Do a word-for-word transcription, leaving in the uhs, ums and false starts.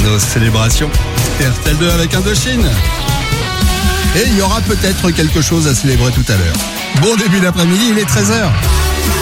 nos célébrations. R T L deux avec Indochine. Et il y aura peut-être quelque chose à célébrer tout à l'heure. Bon début d'après-midi, il est treize heures.